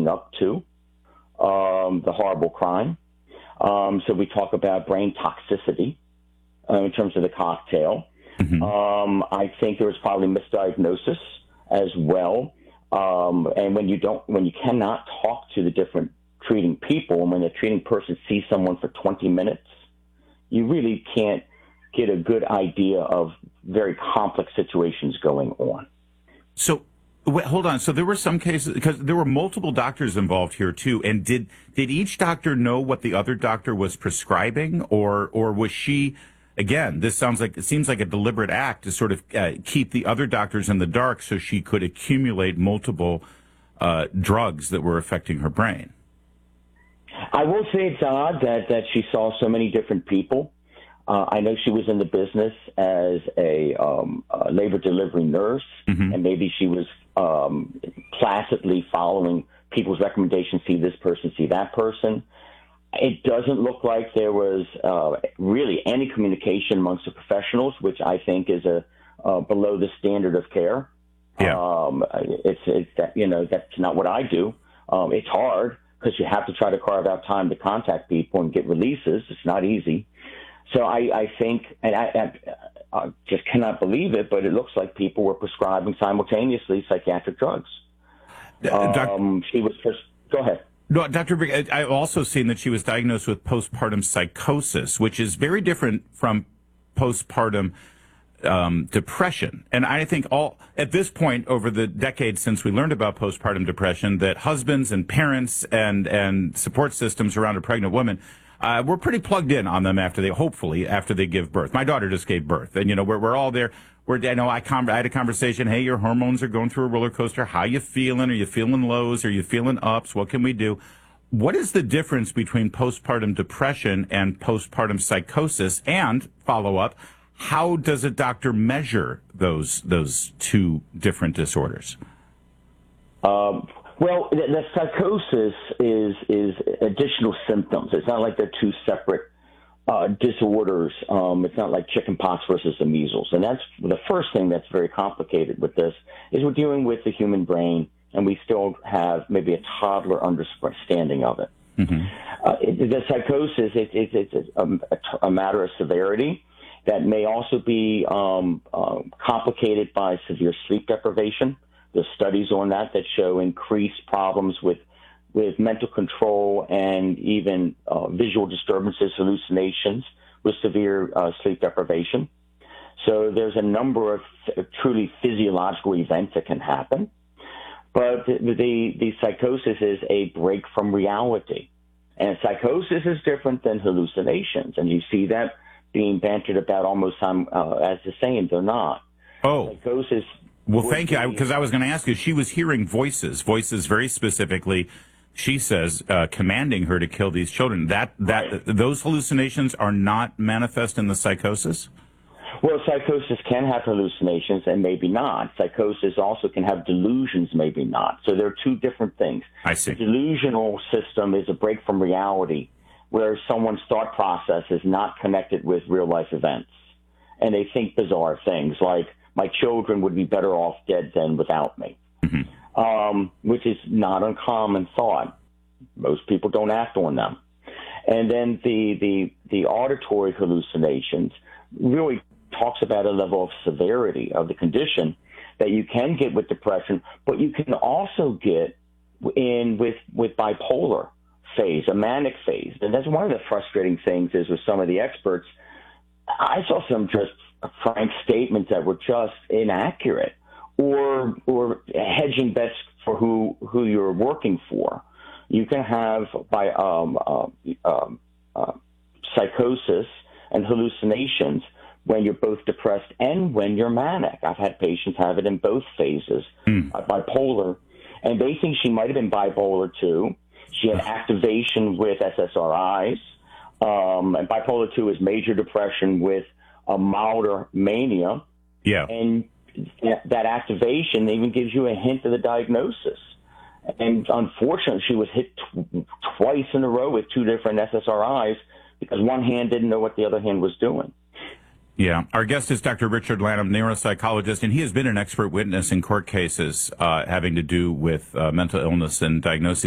up to the horrible crime. So we talk about brain toxicity in terms of the cocktail. Mm-hmm. I think there was probably misdiagnosis as well. And when you cannot talk to the different treating people, and when the treating person sees someone for 20 minutes, you really can't get a good idea of very complex situations going on. So, wait, hold on. So there were some cases, because there were multiple doctors involved here too. And did each doctor know what the other doctor was prescribing, or was she? Again, it seems like a deliberate act to sort of keep the other doctors in the dark so she could accumulate multiple drugs that were affecting her brain. I will say it's odd that she saw so many different people. I know she was in the business as a labor delivery nurse, mm-hmm. and maybe she was placidly following people's recommendations, see this person, see that person. It doesn't look like there was really any communication amongst the professionals, which I think is below the standard of care. Yeah. It's that, that's not what I do. It's hard because you have to try to carve out time to contact people and get releases. It's not easy. So I think, and I just cannot believe it, but it looks like people were prescribing simultaneously psychiatric drugs. She was first. Go ahead. No, Dr. Briggs, I've also seen that she was diagnosed with postpartum psychosis, which is very different from postpartum depression. And I think at this point, over the decades since we learned about postpartum depression, that husbands and parents and support systems around a pregnant woman, we're pretty plugged in on them after they give birth. My daughter just gave birth, and we're all there. I had a conversation. Hey, your hormones are going through a roller coaster. How you feeling? Are you feeling lows? Are you feeling ups? What can we do? What is the difference between postpartum depression and postpartum psychosis? And follow up, how does a doctor measure those two different disorders? Well, the psychosis is additional symptoms. It's not like they're two separate disorders. It's not like chickenpox versus the measles. And that's the first thing that's very complicated with this is we're dealing with the human brain, and we still have maybe a toddler understanding of it. Mm-hmm. The psychosis, it's a matter of severity that may also be complicated by severe sleep deprivation. There's studies on that show increased problems with mental control and even visual disturbances, hallucinations with severe sleep deprivation. So there's a number of truly physiological events that can happen. But the psychosis is a break from reality. And psychosis is different than hallucinations. And you see that being bantered about almost as the same. They're not. Oh. Psychosis. Well, thank you, because I was going to ask you, she was hearing voices very specifically, she says, commanding her to kill these children. Right. Those hallucinations are not manifest in the psychosis? Well, psychosis can have hallucinations and maybe not. Psychosis also can have delusions, maybe not. So they're two different things. I see. The delusional system is a break from reality where someone's thought process is not connected with real-life events. And they think bizarre things like, my children would be better off dead than without me, mm-hmm. Which is not uncommon thought. Most people don't act on them. And then the auditory hallucinations really talks about a level of severity of the condition that you can get with depression, but you can also get with bipolar phase, a manic phase. And that's one of the frustrating things is with some of the experts, I saw some just frank statements that were just inaccurate or hedging bets for who you're working for. You can have psychosis and hallucinations when you're both depressed and when you're manic. I've had patients have it in both phases, bipolar, and they think she might have been bipolar too. She had activation with SSRIs, and bipolar 2 is major depression with a milder mania. Yeah. And that activation even gives you a hint of the diagnosis. And unfortunately, she was hit twice in a row with two different SSRIs because one hand didn't know what the other hand was doing. Yeah. Our guest is Dr. Richard Lanham, neuropsychologist, and he has been an expert witness in court cases having to do with mental illness and diagnosis.